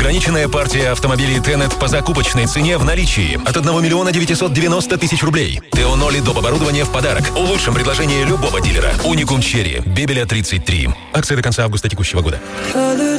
Ограниченная партия автомобилей Тенет по закупочной цене в наличии от 1 миллиона 990 тысяч рублей. Теоноли доп. Оборудование в подарок. Лучшем предложении любого дилера. Уникум Черри. Бебеля 33. Акция до конца августа текущего года.